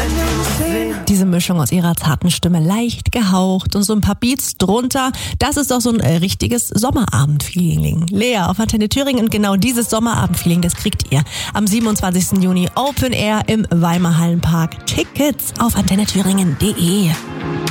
Diese Mischung aus ihrer zarten Stimme, leicht gehaucht und so ein paar Beats drunter, das ist doch so ein richtiges Sommerabend-Feeling. Lea auf Antenne Thüringen und genau dieses Sommerabend-Feeling, das kriegt ihr am 27. Juni Open Air im Weimar Hallenpark. Tickets auf antennethüringen.de.